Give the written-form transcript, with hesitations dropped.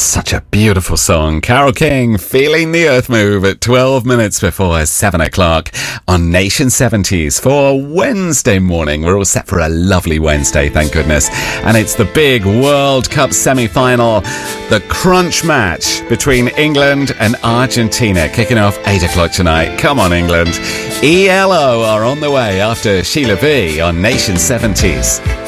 Such a beautiful song. Carole King, Feeling the Earth Move at 12 minutes before 7 o'clock on Nation 70s for Wednesday morning. We're all set for a lovely Wednesday, thank goodness. And it's the big World Cup semi-final, the crunch match between England and Argentina, kicking off 8 o'clock tonight. Come on, England. ELO are on the way after Sheila B on Nation 70s.